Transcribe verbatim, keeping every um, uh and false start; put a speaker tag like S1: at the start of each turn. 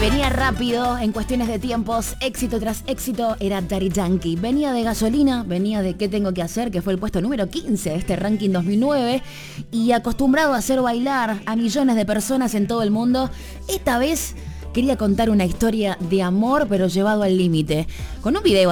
S1: Venía rápido en cuestiones de tiempos, éxito tras éxito, era Daddy Yankee. Venía de Gasolina, venía de ¿Qué tengo que hacer?, que fue el puesto número quince de este ranking dos mil nueve, y acostumbrado a hacer bailar a millones de personas en todo el mundo, esta vez quería contar una historia de amor pero llevado al límite, con un video